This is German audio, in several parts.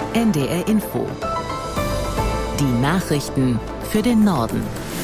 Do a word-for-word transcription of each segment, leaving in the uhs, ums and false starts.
N D R Info. Die Nachrichten für den Norden.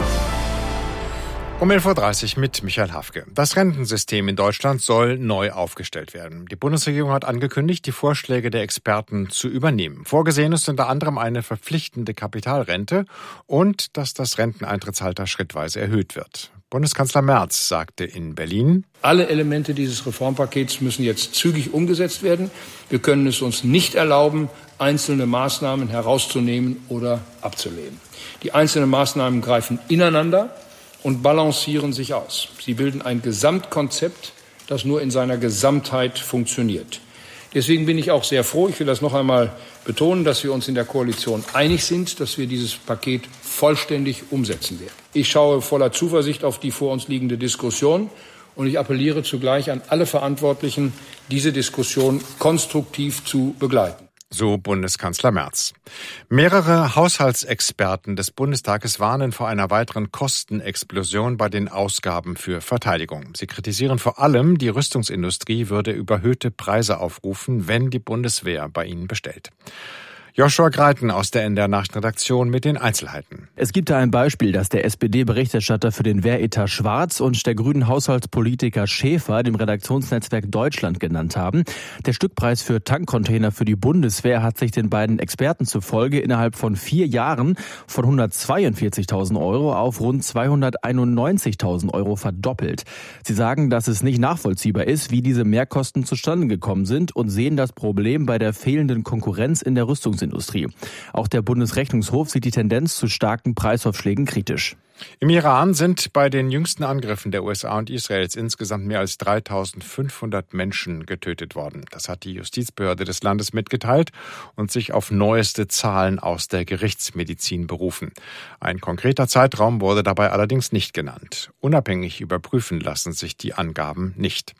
Um elf Uhr dreißig mit Michael Hafke. Das Rentensystem in Deutschland soll neu aufgestellt werden. Die Bundesregierung hat angekündigt, die Vorschläge der Experten zu übernehmen. Vorgesehen ist unter anderem eine verpflichtende Kapitalrente und dass das Renteneintrittsalter schrittweise erhöht wird. Bundeskanzler Merz sagte in Berlin: Alle Elemente dieses Reformpakets müssen jetzt zügig umgesetzt werden. Wir können es uns nicht erlauben, einzelne Maßnahmen herauszunehmen oder abzulehnen. Die einzelnen Maßnahmen greifen ineinander und balancieren sich aus. Sie bilden ein Gesamtkonzept, das nur in seiner Gesamtheit funktioniert. Deswegen bin ich auch sehr froh, ich will das noch einmal betonen, dass wir uns in der Koalition einig sind, dass wir dieses Paket vollständig umsetzen werden. Ich schaue voller Zuversicht auf die vor uns liegende Diskussion und ich appelliere zugleich an alle Verantwortlichen, diese Diskussion konstruktiv zu begleiten. So Bundeskanzler Merz. Mehrere Haushaltsexperten des Bundestages warnen vor einer weiteren Kostenexplosion bei den Ausgaben für Verteidigung. Sie kritisieren vor allem, die Rüstungsindustrie würde überhöhte Preise aufrufen, wenn die Bundeswehr bei ihnen bestellt. Joshua Greiten aus der N D R-Nachrichtenredaktion mit den Einzelheiten. Es gibt da ein Beispiel, das der S P D-Berichterstatter für den Wehretat Schwarz und der grünen Haushaltspolitiker Schäfer dem Redaktionsnetzwerk Deutschland genannt haben. Der Stückpreis für Tankcontainer für die Bundeswehr hat sich den beiden Experten zufolge innerhalb von vier Jahren von hundertzweiundvierzigtausend Euro auf rund zweihunderteinundneunzigtausend Euro verdoppelt. Sie sagen, dass es nicht nachvollziehbar ist, wie diese Mehrkosten zustande gekommen sind und sehen das Problem bei der fehlenden Konkurrenz in der Rüstungsindustrie. Industrie. Auch der Bundesrechnungshof sieht die Tendenz zu starken Preisaufschlägen kritisch. Im Iran sind bei den jüngsten Angriffen der U S A und Israels insgesamt mehr als dreitausendfünfhundert Menschen getötet worden. Das hat die Justizbehörde des Landes mitgeteilt und sich auf neueste Zahlen aus der Gerichtsmedizin berufen. Ein konkreter Zeitraum wurde dabei allerdings nicht genannt. Unabhängig überprüfen lassen sich die Angaben nicht.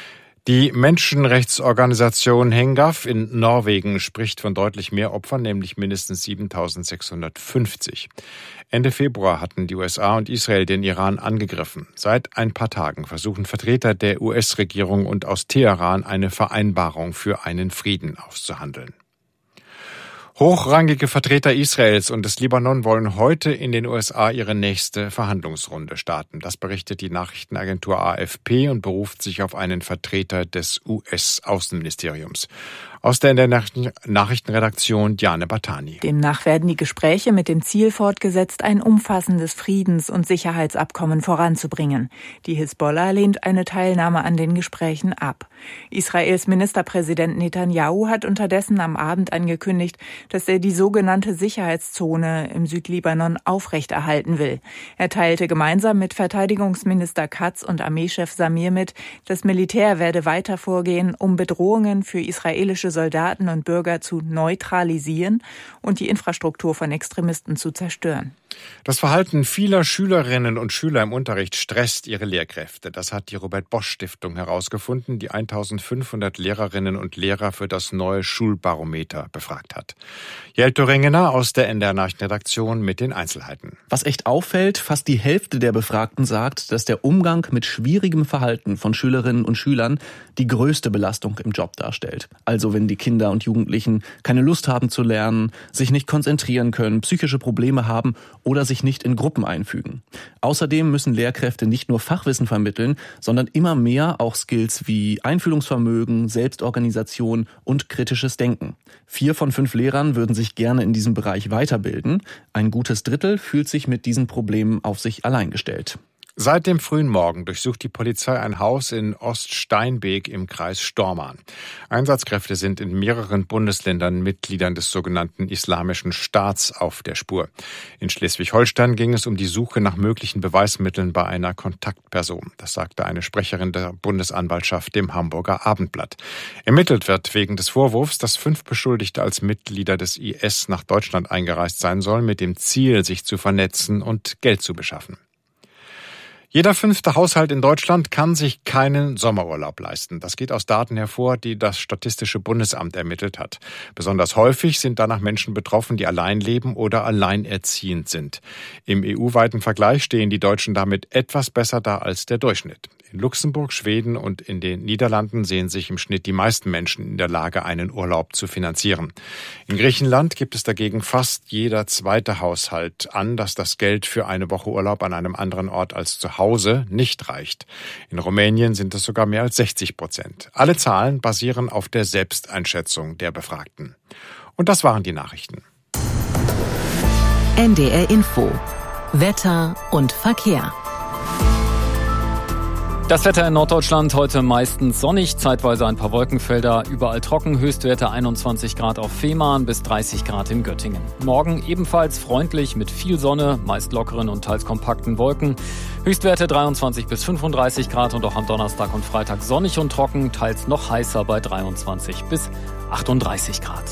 Die Menschenrechtsorganisation Hengaf in Norwegen spricht von deutlich mehr Opfern, nämlich mindestens siebentausendsechshundertfünfzig. Ende Februar hatten die U S A und Israel den Iran angegriffen. Seit ein paar Tagen versuchen Vertreter der U S-Regierung und aus Teheran eine Vereinbarung für einen Frieden auszuhandeln. Hochrangige Vertreter Israels und des Libanon wollen heute in den U S A ihre nächste Verhandlungsrunde starten. Das berichtet die Nachrichtenagentur A F P und beruft sich auf einen Vertreter des U S-Außenministeriums. Aus der, in der Nachrichtenredaktion Diane Batani. Demnach werden die Gespräche mit dem Ziel fortgesetzt, ein umfassendes Friedens- und Sicherheitsabkommen voranzubringen. Die Hisbollah lehnt eine Teilnahme an den Gesprächen ab. Israels Ministerpräsident Netanyahu hat unterdessen am Abend angekündigt, dass er die sogenannte Sicherheitszone im Südlibanon aufrechterhalten will. Er teilte gemeinsam mit Verteidigungsminister Katz und Armeechef Samir mit, das Militär werde weiter vorgehen, um Bedrohungen für israelische Soldaten und Bürger zu neutralisieren und die Infrastruktur von Extremisten zu zerstören. Das Verhalten vieler Schülerinnen und Schüler im Unterricht stresst ihre Lehrkräfte. Das hat die Robert-Bosch-Stiftung herausgefunden, die eintausendfünfhundert Lehrerinnen und Lehrer für das neue Schulbarometer befragt hat. Jelto Ringener aus der N D R-Nachrichtenredaktion mit den Einzelheiten. Was echt auffällt, fast die Hälfte der Befragten sagt, dass der Umgang mit schwierigem Verhalten von Schülerinnen und Schülern die größte Belastung im Job darstellt. Also wenn die Kinder und Jugendlichen keine Lust haben zu lernen, sich nicht konzentrieren können, psychische Probleme haben oder sich nicht in Gruppen einfügen. Außerdem müssen Lehrkräfte nicht nur Fachwissen vermitteln, sondern immer mehr auch Skills wie Einfühlungsvermögen, Selbstorganisation und kritisches Denken. Vier von fünf Lehrern würden sich gerne in diesem Bereich weiterbilden. Ein gutes Drittel fühlt sich mit diesen Problemen auf sich allein gestellt. Seit dem frühen Morgen durchsucht die Polizei ein Haus in Oststeinbeek im Kreis Stormarn. Einsatzkräfte sind in mehreren Bundesländern Mitgliedern des sogenannten Islamischen Staats auf der Spur. In Schleswig-Holstein ging es um die Suche nach möglichen Beweismitteln bei einer Kontaktperson. Das sagte eine Sprecherin der Bundesanwaltschaft dem Hamburger Abendblatt. Ermittelt wird wegen des Vorwurfs, dass fünf Beschuldigte als Mitglieder des I S nach Deutschland eingereist sein sollen, mit dem Ziel, sich zu vernetzen und Geld zu beschaffen. Jeder fünfte Haushalt in Deutschland kann sich keinen Sommerurlaub leisten. Das geht aus Daten hervor, die das Statistische Bundesamt ermittelt hat. Besonders häufig sind danach Menschen betroffen, die allein leben oder alleinerziehend sind. Im E U-weiten Vergleich stehen die Deutschen damit etwas besser da als der Durchschnitt. In Luxemburg, Schweden und in den Niederlanden sehen sich im Schnitt die meisten Menschen in der Lage, einen Urlaub zu finanzieren. In Griechenland gibt es dagegen fast jeder zweite Haushalt an, dass das Geld für eine Woche Urlaub an einem anderen Ort als zu Hause nicht reicht. In Rumänien sind es sogar mehr als sechzig Prozent. Alle Zahlen basieren auf der Selbsteinschätzung der Befragten. Und das waren die Nachrichten. N D R Info. Wetter und Verkehr. Das Wetter in Norddeutschland heute meistens sonnig, zeitweise ein paar Wolkenfelder, überall trocken, Höchstwerte einundzwanzig Grad auf Fehmarn bis dreißig Grad in Göttingen. Morgen ebenfalls freundlich mit viel Sonne, meist lockeren und teils kompakten Wolken. Höchstwerte dreiundzwanzig bis fünfunddreißig Grad und auch am Donnerstag und Freitag sonnig und trocken, teils noch heißer bei dreiundzwanzig bis achtunddreißig Grad.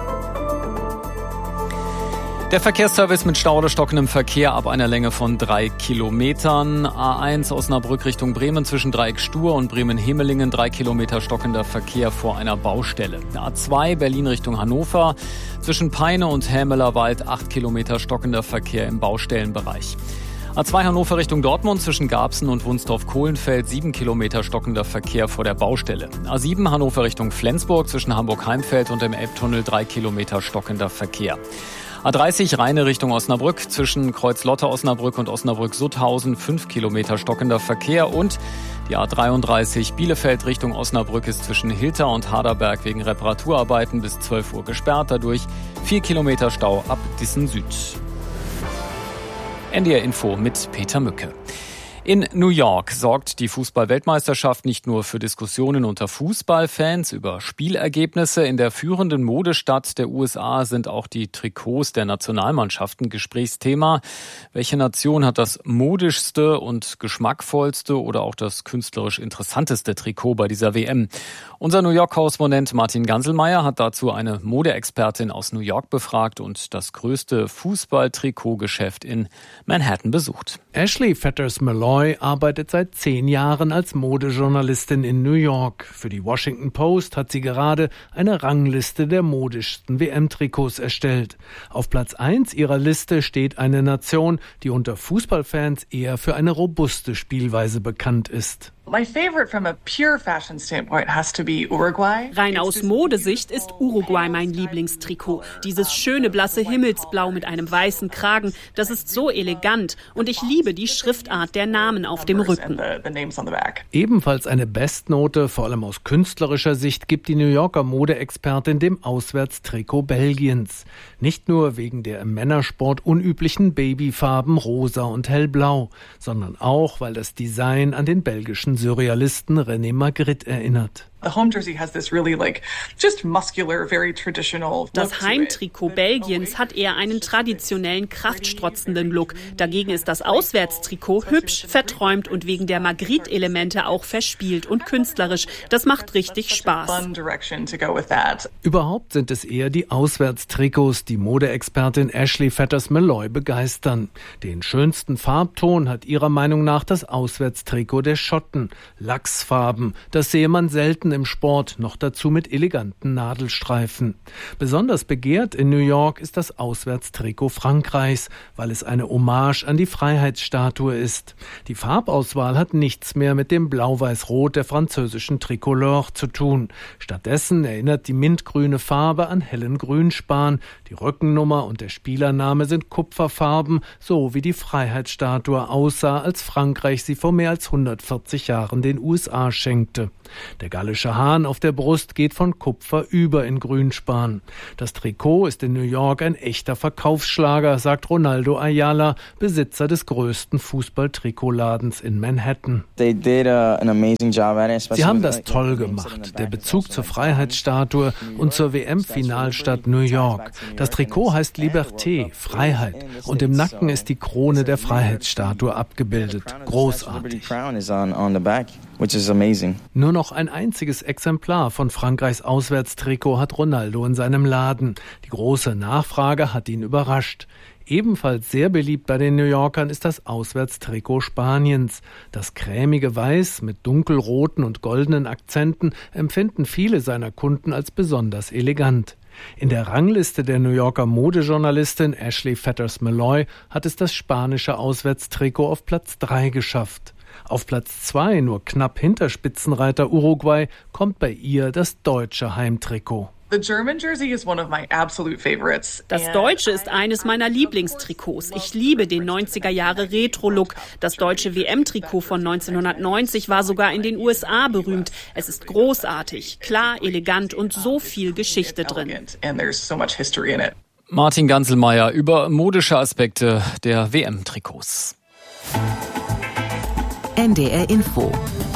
Der Verkehrsservice mit Stau oder stockendem Verkehr ab einer Länge von drei Kilometern. A eins Osnabrück Richtung Bremen zwischen Dreieck Stur und Bremen-Hemelingen, drei Kilometer stockender Verkehr vor einer Baustelle. A zwei Berlin Richtung Hannover zwischen Peine und Hämelerwald, acht Kilometer stockender Verkehr im Baustellenbereich. A zwei Hannover Richtung Dortmund zwischen Garbsen und Wunsdorf-Kohlenfeld, sieben Kilometer stockender Verkehr vor der Baustelle. A sieben Hannover Richtung Flensburg zwischen Hamburg-Heimfeld und dem Elbtunnel, drei Kilometer stockender Verkehr. A dreißig Rheine Richtung Osnabrück zwischen Kreuz-Lotte-Osnabrück und Osnabrück-Sutthausen, fünf Kilometer stockender Verkehr. Und die A dreiunddreißig Bielefeld Richtung Osnabrück ist zwischen Hilter und Harderberg wegen Reparaturarbeiten bis zwölf Uhr gesperrt. Dadurch vier Kilometer Stau ab Dissen Süd. N D R Info mit Peter Mücke. In New York sorgt die Fußball-Weltmeisterschaft nicht nur für Diskussionen unter Fußballfans über Spielergebnisse. In der führenden Modestadt der U S A sind auch die Trikots der Nationalmannschaften Gesprächsthema. Welche Nation hat das modischste und geschmackvollste oder auch das künstlerisch interessanteste Trikot bei dieser W M? Unser New York-Korrespondent Martin Ganselmeier hat dazu eine Modeexpertin aus New York befragt und das größte Fußball-Trikotgeschäft in Manhattan besucht. Ashley Fetters-Malloy arbeitet seit zehn Jahren als Modejournalistin in New York. Für die Washington Post hat sie gerade eine Rangliste der modischsten W M-Trikots erstellt. Auf Platz eins ihrer Liste steht eine Nation, die unter Fußballfans eher für eine robuste Spielweise bekannt ist. Rein aus Modesicht ist Uruguay mein Lieblingstrikot. Dieses schöne blasse Himmelsblau mit einem weißen Kragen, das ist so elegant und ich liebe die Schriftart der Namen auf dem Rücken. Ebenfalls eine Bestnote, vor allem aus künstlerischer Sicht, gibt die New Yorker Modeexpertin dem Auswärtstrikot Belgiens. Nicht nur wegen der im Männersport unüblichen Babyfarben rosa und hellblau, sondern auch, weil das Design an den belgischen Surrealisten René Magritte erinnert. Das Heimtrikot Belgiens hat eher einen traditionellen, kraftstrotzenden Look. Dagegen ist das Auswärtstrikot hübsch, verträumt und wegen der Magritte-Elemente auch verspielt und künstlerisch. Das macht richtig Spaß. Überhaupt sind es eher die Auswärtstrikots, die Modeexpertin Ashley Fetters-Malloy begeistern. Den schönsten Farbton hat ihrer Meinung nach das Auswärtstrikot der Schotten. Lachsfarben, das sehe man selten im Sport, noch dazu mit eleganten Nadelstreifen. Besonders begehrt in New York ist das Auswärtstrikot Frankreichs, weil es eine Hommage an die Freiheitsstatue ist. Die Farbauswahl hat nichts mehr mit dem Blau-Weiß-Rot der französischen Tricolore zu tun. Stattdessen erinnert die mintgrüne Farbe an hellen Grünspan. Die Rückennummer und der Spielername sind Kupferfarben, so wie die Freiheitsstatue aussah, als Frankreich sie vor mehr als hundertvierzig Jahren den U S A schenkte. Der gallische Hahn auf der Brust geht von Kupfer über in Grünspan. Das Trikot ist in New York ein echter Verkaufsschlager, sagt Ronaldo Ayala, Besitzer des größten Fußball-Trikotladens in Manhattan. Sie haben das toll gemacht. Der Bezug zur Freiheitsstatue und zur W M-Finalstadt New York. Das Trikot heißt Liberté, Freiheit. Und im Nacken ist die Krone der Freiheitsstatue abgebildet. Großartig. Nur noch ein einziges Exemplar von Frankreichs Auswärtstrikot hat Ronaldo in seinem Laden. Die große Nachfrage hat ihn überrascht. Ebenfalls sehr beliebt bei den New Yorkern ist das Auswärtstrikot Spaniens. Das cremige Weiß mit dunkelroten und goldenen Akzenten empfinden viele seiner Kunden als besonders elegant. In der Rangliste der New Yorker Modejournalistin Ashley Fetters-Malloy hat es das spanische Auswärtstrikot auf Platz drei geschafft. Auf Platz zwei, nur knapp hinter Spitzenreiter Uruguay, kommt bei ihr das deutsche Heimtrikot. Das Deutsche ist eines meiner Lieblingstrikots. Ich liebe den neunziger Jahre Retro-Look. Das deutsche W M-Trikot von neunzehnhundertneunzig war sogar in den U S A berühmt. Es ist großartig, klar, elegant und so viel Geschichte drin. Martin Ganselmeier über modische Aspekte der W M-Trikots. N D R Info.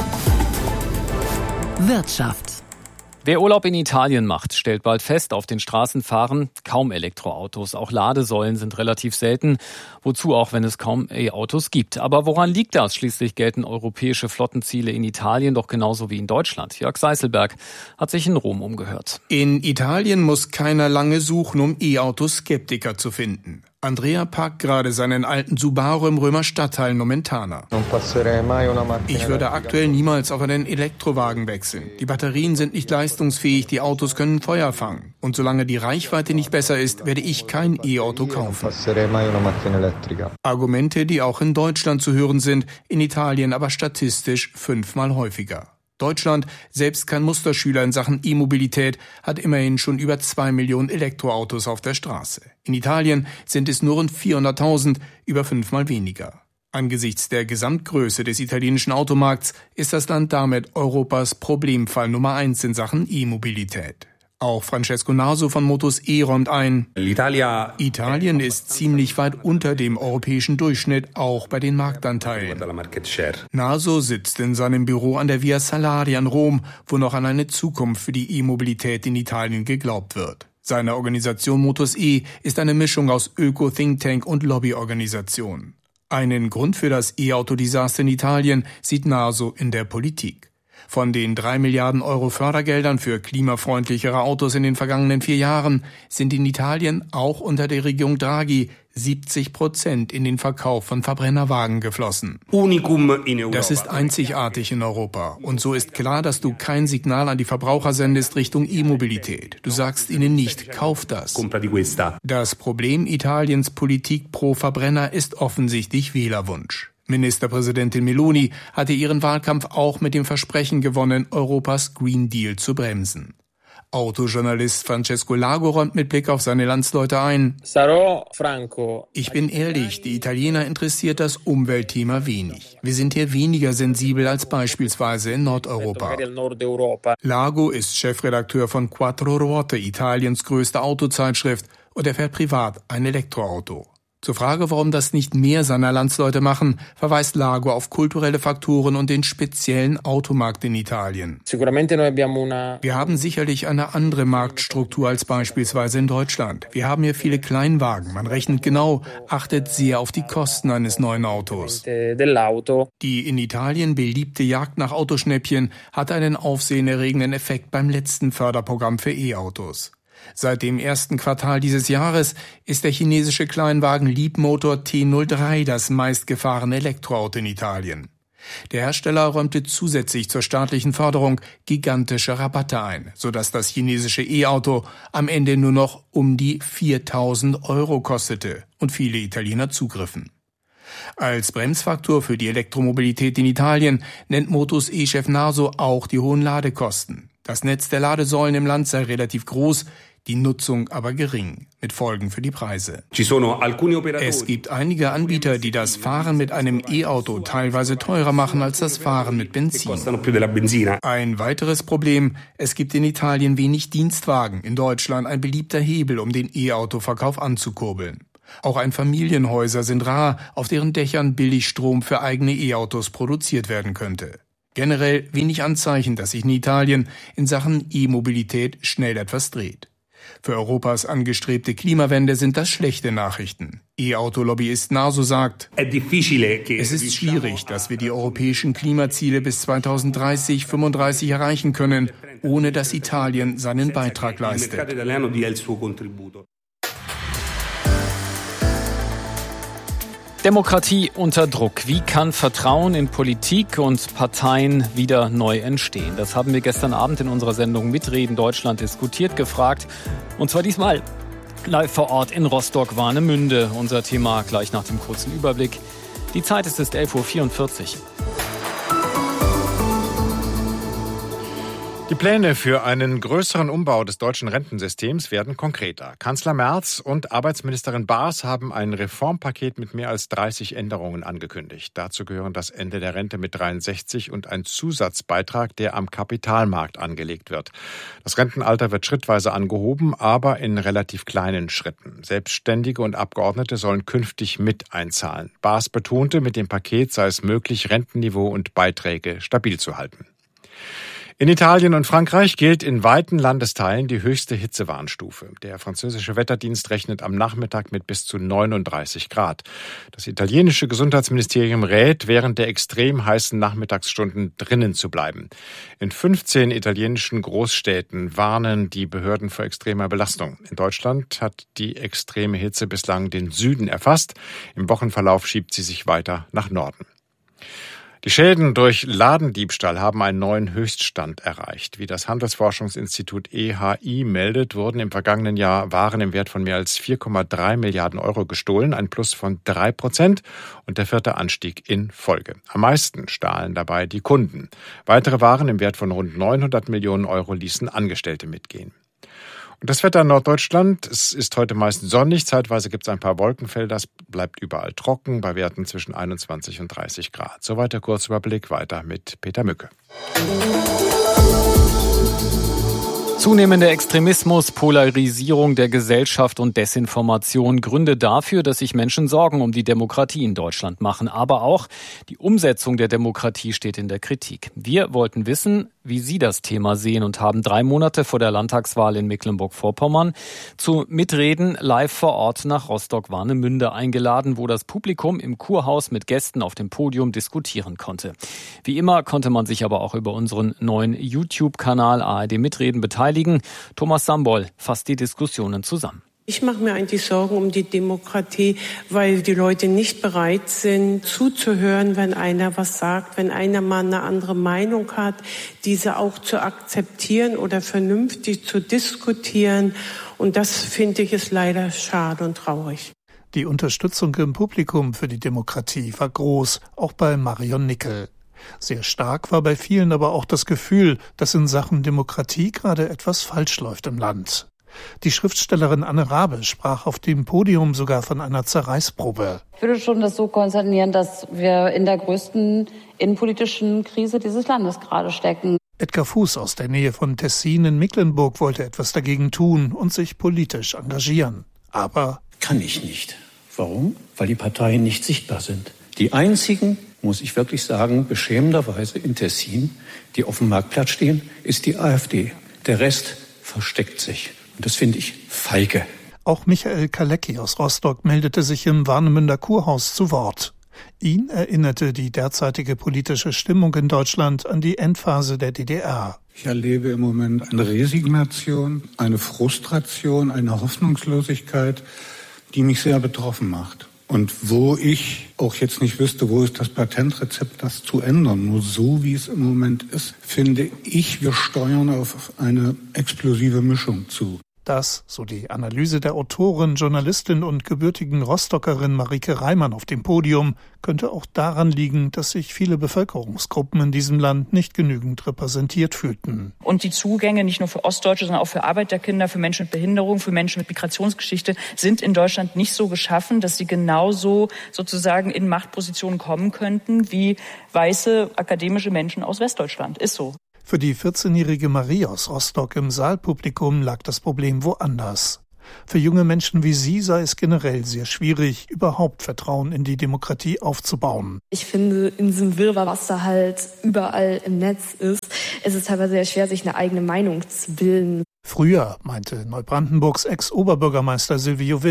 Wirtschaft. Wer Urlaub in Italien macht, stellt bald fest, auf den Straßen fahren kaum Elektroautos. Auch Ladesäulen sind relativ selten. Wozu auch, wenn es kaum E-Autos gibt. Aber woran liegt das? Schließlich gelten europäische Flottenziele in Italien doch genauso wie in Deutschland. Jörg Seißelberg hat sich in Rom umgehört. In Italien muss keiner lange suchen, um E-Auto-Skeptiker zu finden. Andrea parkt gerade seinen alten Subaru im Römer Stadtteil Nomentana. Ich würde aktuell niemals auf einen Elektrowagen wechseln. Die Batterien sind nicht leistungsfähig, die Autos können Feuer fangen. Und solange die Reichweite nicht besser ist, werde ich kein E-Auto kaufen. Argumente, die auch in Deutschland zu hören sind, in Italien aber statistisch fünfmal häufiger. Deutschland, selbst kein Musterschüler in Sachen E-Mobilität, hat immerhin schon über zwei Millionen Elektroautos auf der Straße. In Italien sind es nur rund vierhunderttausend, über fünfmal weniger. Angesichts der Gesamtgröße des italienischen Automarkts ist das Land damit Europas Problemfall Nummer eins in Sachen E-Mobilität. Auch Francesco Naso von Motus E räumt ein, Italien ist ziemlich weit unter dem europäischen Durchschnitt, auch bei den Marktanteilen. Naso sitzt in seinem Büro an der Via Salaria in Rom, wo noch an eine Zukunft für die E-Mobilität in Italien geglaubt wird. Seine Organisation Motus E ist eine Mischung aus Öko-Thinktank und Lobbyorganisation. Einen Grund für das E-Auto-Desaster in Italien sieht Naso in der Politik. Von den drei Milliarden Euro Fördergeldern für klimafreundlichere Autos in den vergangenen vier Jahren sind in Italien auch unter der Regierung Draghi siebzig Prozent in den Verkauf von Verbrennerwagen geflossen. Das ist einzigartig in Europa. Und so ist klar, dass du kein Signal an die Verbraucher sendest Richtung E-Mobilität. Du sagst ihnen nicht, kauf das. Das Problem Italiens Politik pro Verbrenner ist offensichtlich Wählerwunsch. Ministerpräsidentin Meloni hatte ihren Wahlkampf auch mit dem Versprechen gewonnen, Europas Green Deal zu bremsen. Autojournalist Francesco Lago räumt mit Blick auf seine Landsleute ein. Ich bin ehrlich, die Italiener interessiert das Umweltthema wenig. Wir sind hier weniger sensibel als beispielsweise in Nordeuropa. Lago ist Chefredakteur von Quattro Ruote, Italiens größte Autozeitschrift, und er fährt privat ein Elektroauto. Zur Frage, warum das nicht mehr seiner Landsleute machen, verweist Lago auf kulturelle Faktoren und den speziellen Automarkt in Italien. Wir haben sicherlich eine andere Marktstruktur als beispielsweise in Deutschland. Wir haben hier viele Kleinwagen. Man rechnet genau, achtet sehr auf die Kosten eines neuen Autos. Die in Italien beliebte Jagd nach Autoschnäppchen hat einen aufsehenerregenden Effekt beim letzten Förderprogramm für E-Autos. Seit dem ersten Quartal dieses Jahres ist der chinesische Kleinwagen Leapmotor T null drei das meistgefahrene Elektroauto in Italien. Der Hersteller räumte zusätzlich zur staatlichen Förderung gigantische Rabatte ein, sodass das chinesische E-Auto am Ende nur noch um die viertausend Euro kostete und viele Italiener zugriffen. Als Bremsfaktor für die Elektromobilität in Italien nennt Motus E-Chef Naso auch die hohen Ladekosten. Das Netz der Ladesäulen im Land sei relativ groß, die Nutzung aber gering, mit Folgen für die Preise. Es gibt einige Anbieter, die das Fahren mit einem E-Auto teilweise teurer machen als das Fahren mit Benzin. Ein weiteres Problem, es gibt in Italien wenig Dienstwagen, in Deutschland ein beliebter Hebel, um den E-Auto-Verkauf anzukurbeln. Auch Einfamilienhäuser sind rar, auf deren Dächern Billigstrom für eigene E-Autos produziert werden könnte. Generell wenig Anzeichen, dass sich in Italien in Sachen E-Mobilität schnell etwas dreht. Für Europas angestrebte Klimawende sind das schlechte Nachrichten. E-Auto-Lobbyist Naso sagt, es ist schwierig, dass wir die europäischen Klimaziele bis zweitausenddreißig, fünfunddreißig erreichen können, ohne dass Italien seinen Beitrag leistet. Demokratie unter Druck. Wie kann Vertrauen in Politik und Parteien wieder neu entstehen? Das haben wir gestern Abend in unserer Sendung Mitreden Deutschland diskutiert, gefragt. Und zwar diesmal live vor Ort in Rostock-Warnemünde. Unser Thema gleich nach dem kurzen Überblick. Die Zeit ist jetzt elf Uhr vierundvierzig. Die Pläne für einen größeren Umbau des deutschen Rentensystems werden konkreter. Kanzler Merz und Arbeitsministerin Baas haben ein Reformpaket mit mehr als dreißig Änderungen angekündigt. Dazu gehören das Ende der Rente mit dreiundsechzig und ein Zusatzbeitrag, der am Kapitalmarkt angelegt wird. Das Rentenalter wird schrittweise angehoben, aber in relativ kleinen Schritten. Selbstständige und Abgeordnete sollen künftig mit einzahlen. Baas betonte, mit dem Paket sei es möglich, Rentenniveau und Beiträge stabil zu halten. In Italien und Frankreich gilt in weiten Landesteilen die höchste Hitzewarnstufe. Der französische Wetterdienst rechnet am Nachmittag mit bis zu neununddreißig Grad. Das italienische Gesundheitsministerium rät, während der extrem heißen Nachmittagsstunden drinnen zu bleiben. In fünfzehn italienischen Großstädten warnen die Behörden vor extremer Belastung. In Deutschland hat die extreme Hitze bislang den Süden erfasst. Im Wochenverlauf schiebt sie sich weiter nach Norden. Die Schäden durch Ladendiebstahl haben einen neuen Höchststand erreicht. Wie das Handelsforschungsinstitut E H I meldet, wurden im vergangenen Jahr Waren im Wert von mehr als vier Komma drei Milliarden Euro gestohlen, ein Plus von drei Prozent und der vierte Anstieg in Folge. Am meisten stahlen dabei die Kunden. Weitere Waren im Wert von rund neunhundert Millionen Euro ließen Angestellte mitgehen. Und das Wetter in Norddeutschland, es ist heute meist sonnig, zeitweise gibt es ein paar Wolkenfelder, es bleibt überall trocken, bei Werten zwischen einundzwanzig und dreißig Grad. Soweit der Kurzüberblick, weiter mit Peter Mücke. Zunehmender Extremismus, Polarisierung der Gesellschaft und Desinformation, Gründe dafür, dass sich Menschen Sorgen um die Demokratie in Deutschland machen. Aber auch die Umsetzung der Demokratie steht in der Kritik. Wir wollten wissen, wie Sie das Thema sehen und haben drei Monate vor der Landtagswahl in Mecklenburg-Vorpommern zu Mitreden live vor Ort nach Rostock-Warnemünde eingeladen, wo das Publikum im Kurhaus mit Gästen auf dem Podium diskutieren konnte. Wie immer konnte man sich aber auch über unseren neuen YouTube-Kanal A R D Mitreden beteiligen. Thomas Sambol fasst die Diskussionen zusammen. Ich mache mir eigentlich Sorgen um die Demokratie, weil die Leute nicht bereit sind, zuzuhören, wenn einer was sagt, wenn einer mal eine andere Meinung hat, diese auch zu akzeptieren oder vernünftig zu diskutieren. Und das finde ich ist leider schade und traurig. Die Unterstützung im Publikum für die Demokratie war groß, auch bei Marion Nickel. Sehr stark war bei vielen aber auch das Gefühl, dass in Sachen Demokratie gerade etwas falsch läuft im Land. Die Schriftstellerin Anne Rabe sprach auf dem Podium sogar von einer Zerreißprobe. Ich würde schon das so konstatieren, dass wir in der größten innenpolitischen Krise dieses Landes gerade stecken. Edgar Fuß aus der Nähe von Tessin in Mecklenburg wollte etwas dagegen tun und sich politisch engagieren. Aber kann ich nicht. Warum? Weil die Parteien nicht sichtbar sind. Die einzigen, muss ich wirklich sagen, beschämenderweise in Tessin, die auf dem Marktplatz stehen, ist die AfD. Der Rest versteckt sich. Und das finde ich feige. Auch Michael Kalecki aus Rostock meldete sich im Warnemünder Kurhaus zu Wort. Ihn erinnerte die derzeitige politische Stimmung in Deutschland an die Endphase der D D R. Ich erlebe im Moment eine Resignation, eine Frustration, eine Hoffnungslosigkeit, die mich sehr betroffen macht. Und wo ich auch jetzt nicht wüsste, wo ist das Patentrezept, das zu ändern. Nur so, wie es im Moment ist, finde ich, wir steuern auf eine explosive Mischung zu. Das, so die Analyse der Autorin, Journalistin und gebürtigen Rostockerin Marike Reimann auf dem Podium, könnte auch daran liegen, dass sich viele Bevölkerungsgruppen in diesem Land nicht genügend repräsentiert fühlten. Und die Zugänge nicht nur für Ostdeutsche, sondern auch für Arbeiterkinder, für Menschen mit Behinderung, für Menschen mit Migrationsgeschichte sind in Deutschland nicht so geschaffen, dass sie genauso sozusagen in Machtpositionen kommen könnten wie weiße akademische Menschen aus Westdeutschland. Ist so. Für die vierzehnjährige Marie aus Rostock im Saalpublikum lag das Problem woanders. Für junge Menschen wie sie sei es generell sehr schwierig, überhaupt Vertrauen in die Demokratie aufzubauen. Ich finde, in diesem Wirrwarr, was da halt überall im Netz ist, ist es teilweise sehr schwer, sich eine eigene Meinung zu bilden. Früher, meinte Neubrandenburgs Ex-Oberbürgermeister Silvio Witt,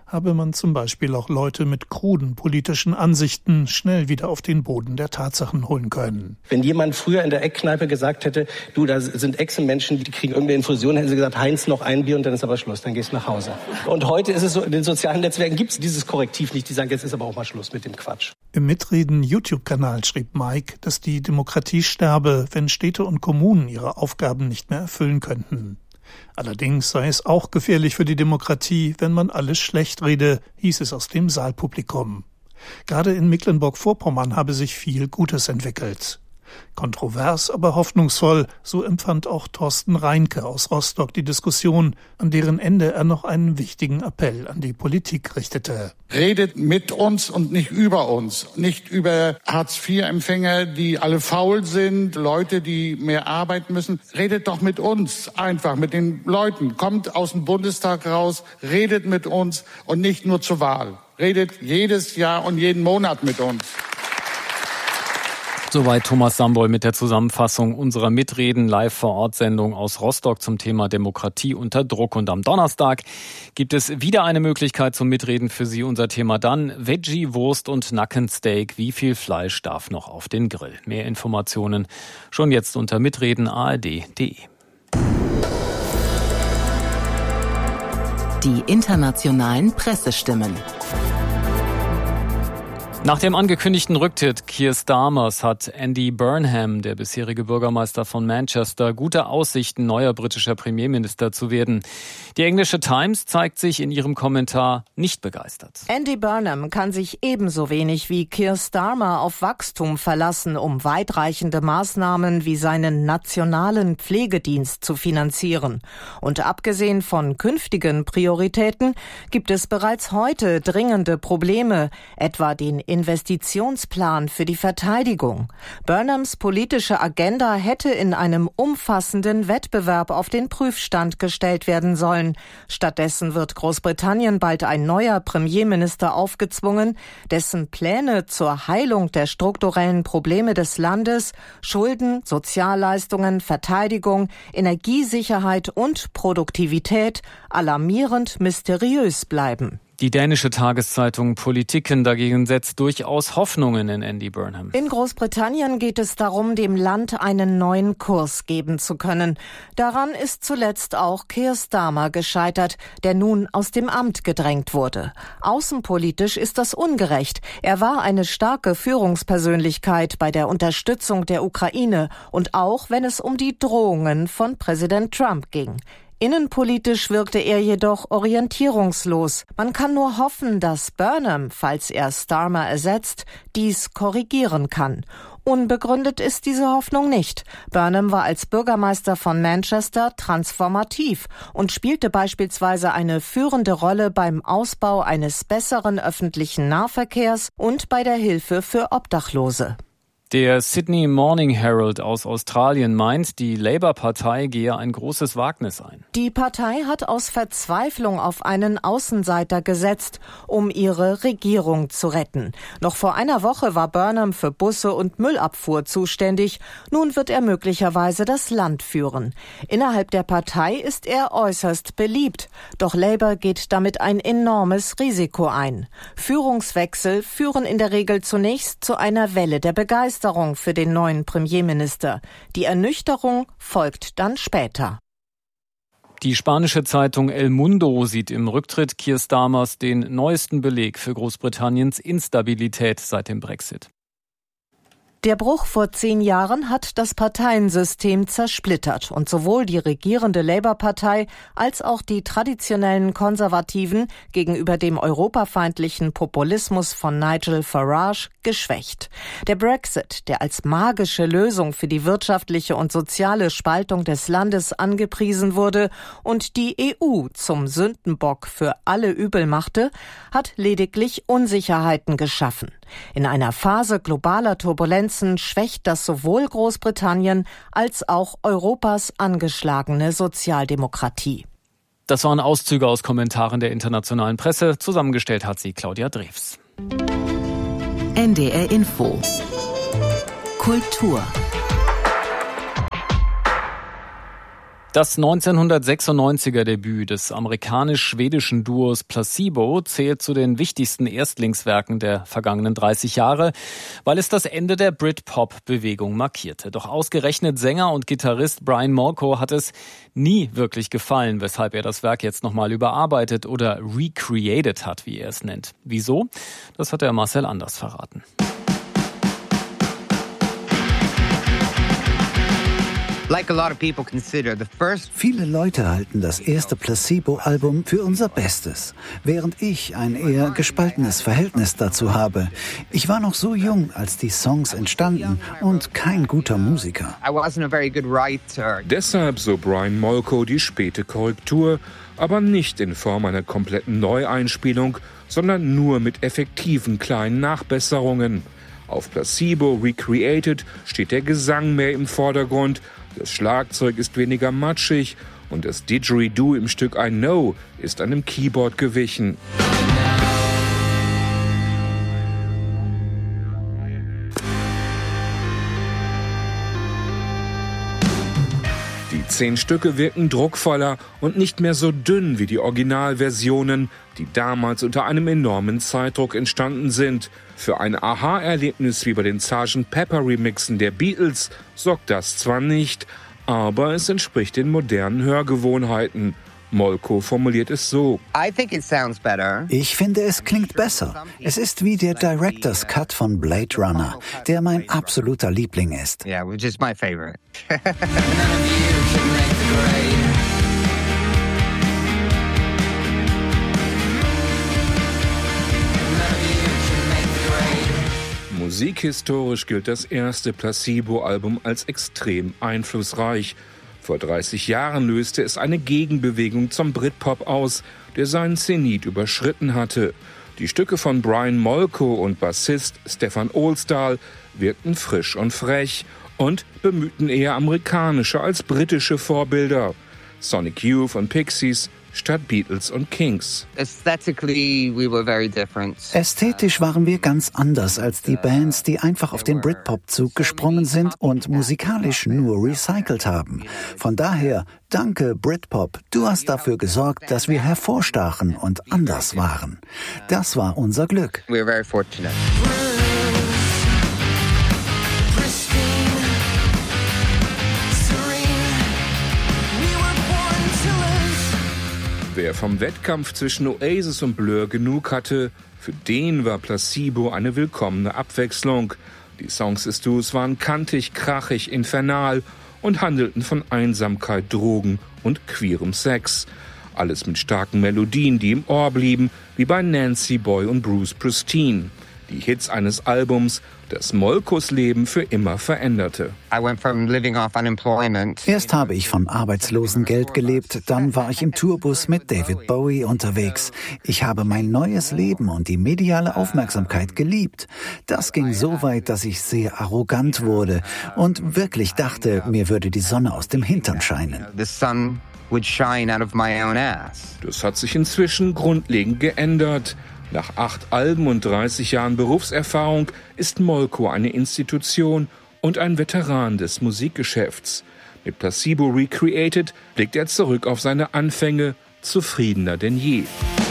habe man zum Beispiel auch Leute mit kruden politischen Ansichten schnell wieder auf den Boden der Tatsachen holen können. Wenn jemand früher in der Eckkneipe gesagt hätte, du, da sind Echsenmenschen, die kriegen irgendeine Infusion, hätten sie gesagt, Heinz, noch ein Bier und dann ist aber Schluss, dann gehst du nach Hause. Und heute ist es so, in den sozialen Netzwerken gibt es dieses Korrektiv nicht, die sagen, jetzt ist aber auch mal Schluss mit dem Quatsch. Im Mitreden-YouTube-Kanal schrieb Mike, dass die Demokratie sterbe, wenn Städte und Kommunen ihre Aufgaben nicht mehr erfüllen könnten. Allerdings sei es auch gefährlich für die Demokratie, wenn man alles schlecht rede, hieß es aus dem Saalpublikum. Gerade in Mecklenburg-Vorpommern habe sich viel Gutes entwickelt. Kontrovers, aber hoffnungsvoll, so empfand auch Thorsten Reinke aus Rostock die Diskussion, an deren Ende er noch einen wichtigen Appell an die Politik richtete. Redet mit uns und nicht über uns, nicht über Hartz-vier-Empfänger, die alle faul sind, Leute, die mehr arbeiten müssen. Redet doch mit uns, einfach mit den Leuten. Kommt aus dem Bundestag raus, redet mit uns und nicht nur zur Wahl. Redet jedes Jahr und jeden Monat mit uns. Soweit Thomas Sambol mit der Zusammenfassung unserer Mitreden Live-vor-Ort-Sendung aus Rostock zum Thema Demokratie unter Druck. Und am Donnerstag gibt es wieder eine Möglichkeit zum Mitreden für Sie. Unser Thema dann Veggie, Wurst und Nackensteak. Wie viel Fleisch darf noch auf den Grill? Mehr Informationen schon jetzt unter mitreden punkt a r d punkt d e. Die internationalen Pressestimmen. Nach dem angekündigten Rücktritt Keir Starmers hat Andy Burnham, der bisherige Bürgermeister von Manchester, gute Aussichten, neuer britischer Premierminister zu werden. Die englische Times zeigt sich in ihrem Kommentar nicht begeistert. Andy Burnham kann sich ebenso wenig wie Keir Starmer auf Wachstum verlassen, um weitreichende Maßnahmen wie seinen nationalen Pflegedienst zu finanzieren. Und abgesehen von künftigen Prioritäten gibt es bereits heute dringende Probleme, etwa den Investitionsplan für die Verteidigung. Burnhams politische Agenda hätte in einem umfassenden Wettbewerb auf den Prüfstand gestellt werden sollen. Stattdessen wird Großbritannien bald ein neuer Premierminister aufgezwungen, dessen Pläne zur Heilung der strukturellen Probleme des Landes, Schulden, Sozialleistungen, Verteidigung, Energiesicherheit und Produktivität alarmierend mysteriös bleiben. Die dänische Tageszeitung Politiken dagegen setzt durchaus Hoffnungen in Andy Burnham. In Großbritannien geht es darum, dem Land einen neuen Kurs geben zu können. Daran ist zuletzt auch Keir Starmer gescheitert, der nun aus dem Amt gedrängt wurde. Außenpolitisch ist das ungerecht. Er war eine starke Führungspersönlichkeit bei der Unterstützung der Ukraine und auch, wenn es um die Drohungen von Präsident Trump ging. Innenpolitisch wirkte er jedoch orientierungslos. Man kann nur hoffen, dass Burnham, falls er Starmer ersetzt, dies korrigieren kann. Unbegründet ist diese Hoffnung nicht. Burnham war als Bürgermeister von Manchester transformativ und spielte beispielsweise eine führende Rolle beim Ausbau eines besseren öffentlichen Nahverkehrs und bei der Hilfe für Obdachlose. Der Sydney Morning Herald aus Australien meint, die Labour-Partei gehe ein großes Wagnis ein. Die Partei hat aus Verzweiflung auf einen Außenseiter gesetzt, um ihre Regierung zu retten. Noch vor einer Woche war Burnham für Busse und Müllabfuhr zuständig. Nun wird er möglicherweise das Land führen. Innerhalb der Partei ist er äußerst beliebt. Doch Labour geht damit ein enormes Risiko ein. Führungswechsel führen in der Regel zunächst zu einer Welle der Begeisterung für den neuen Premierminister. Die Ernüchterung folgt dann später. Die spanische Zeitung El Mundo sieht im Rücktritt Keir Starmers den neuesten Beleg für Großbritanniens Instabilität seit dem Brexit. Der Bruch vor zehn Jahren hat das Parteiensystem zersplittert und sowohl die regierende Labour-Partei als auch die traditionellen Konservativen gegenüber dem europafeindlichen Populismus von Nigel Farage geschwächt. Der Brexit, der als magische Lösung für die wirtschaftliche und soziale Spaltung des Landes angepriesen wurde und die E U zum Sündenbock für alle Übel machte, hat lediglich Unsicherheiten geschaffen. In einer Phase globaler Turbulenzen schwächt das sowohl Großbritannien als auch Europas angeschlagene Sozialdemokratie. Das waren Auszüge aus Kommentaren der internationalen Presse. Zusammengestellt hat sie Claudia Drews. N D R Info. Kultur. Das neunzehnhundertsechsundneunziger Debüt des amerikanisch-schwedischen Duos Placebo zählt zu den wichtigsten Erstlingswerken der vergangenen dreißig Jahre, weil es das Ende der Britpop-Bewegung markierte. Doch ausgerechnet Sänger und Gitarrist Brian Molko hat es nie wirklich gefallen, weshalb er das Werk jetzt nochmal überarbeitet oder recreated hat, wie er es nennt. Wieso? Das hat er Marcel Anders verraten. Viele Leute halten das erste Placebo-Album für unser Bestes, während ich ein eher gespaltenes Verhältnis dazu habe. Ich war noch so jung, als die Songs entstanden und kein guter Musiker. Deshalb, so Brian Molko, die späte Korrektur, aber nicht in Form einer kompletten Neueinspielung, sondern nur mit effektiven kleinen Nachbesserungen. Auf Placebo Recreated steht der Gesang mehr im Vordergrund, das Schlagzeug ist weniger matschig und das Didgeridoo im Stück I Know ist einem Keyboard gewichen. Die zehn Stücke wirken druckvoller und nicht mehr so dünn wie die Originalversionen, die damals unter einem enormen Zeitdruck entstanden sind. Für ein Aha-Erlebnis wie bei den Sergeant Pepper Remixen der Beatles sorgt das zwar nicht, aber es entspricht den modernen Hörgewohnheiten. Molko formuliert es so: Ich finde, es klingt besser. Es ist wie der Director's Cut von Blade Runner, der mein absoluter Liebling ist. Yeah, which is my favorite. Musikhistorisch gilt das erste Placebo-Album als extrem einflussreich. Vor dreißig Jahren löste es eine Gegenbewegung zum Britpop aus, der seinen Zenit überschritten hatte. Die Stücke von Brian Molko und Bassist Stefan Ohlsdahl wirkten frisch und frech und bemühten eher amerikanische als britische Vorbilder. Sonic Youth und Pixies statt Beatles und Kings. Ästhetisch waren wir ganz anders als die Bands, die einfach auf den Britpop-Zug gesprungen sind und musikalisch nur recycelt haben. Von daher, danke Britpop, du hast dafür gesorgt, dass wir hervorstachen und anders waren. Das war unser Glück. We're very fortunate. Wer vom Wettkampf zwischen Oasis und Blur genug hatte, für den war Placebo eine willkommene Abwechslung. Die Songs des Duos waren kantig, krachig, infernal und handelten von Einsamkeit, Drogen und queerem Sex. Alles mit starken Melodien, die im Ohr blieben, wie bei Nancy Boy und Bruce Pristine. Die Hits eines Albums, das Molkos Leben für immer veränderte. Erst habe ich von Arbeitslosengeld gelebt, dann war ich im Tourbus mit David Bowie unterwegs. Ich habe mein neues Leben und die mediale Aufmerksamkeit geliebt. Das ging so weit, dass ich sehr arrogant wurde und wirklich dachte, mir würde die Sonne aus dem Hintern scheinen. Das hat sich inzwischen grundlegend geändert. Nach acht Alben und dreißig Jahren Berufserfahrung ist Molko eine Institution und ein Veteran des Musikgeschäfts. Mit Placebo Recreated blickt er zurück auf seine Anfänge, zufriedener denn je.